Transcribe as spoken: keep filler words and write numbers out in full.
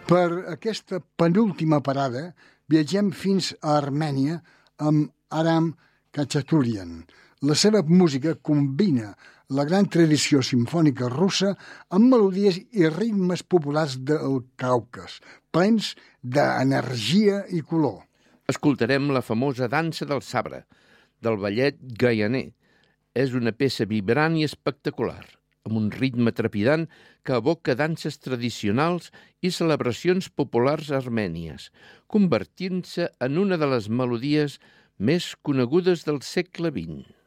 Per aquesta penúltima parada viatgem fins a Armènia amb Aram Khachaturian. La seva música combina la gran tradició simfònica russa amb melodies i ritmes populars del Caucas, plens d'energia i color. Escoltarem la famosa dansa del sabre, del ballet gaianer. És una peça vibrant i espectacular, amb un ritme trepidant que evoca danses tradicionals i celebracions populars armènies, convertint-se en una de les melodies més conegudes del segle vint.